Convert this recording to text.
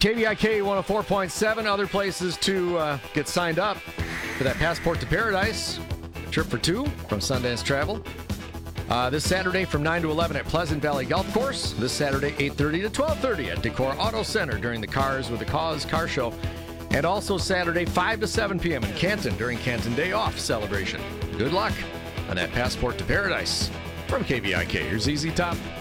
KVIK 104.7. Other places to get signed up for that Passport to Paradise trip for two from Sundance Travel. This Saturday from 9 to 11 at Pleasant Valley Golf Course. This Saturday, 8:30 to 12:30 at Decor Auto Center during the Cars with a Cause car show. And also Saturday, 5 to 7 p.m. in Canton during Canton Day Off celebration. Good luck on that Passport to Paradise. From KVIK, here's ZZ Top.